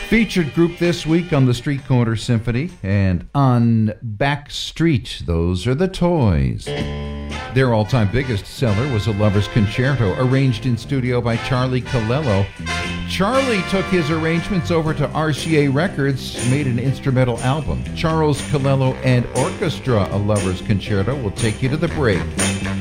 Featured group this week on the Street Corner Symphony and on Back Street, those are the Toys. Their all-time biggest seller was a Lover's Concerto, arranged in studio by Charlie Calello. Charlie took his arrangements over to RCA Records, made an instrumental album. Charles Calello and Orchestra, a Lover's Concerto, will take you to the break.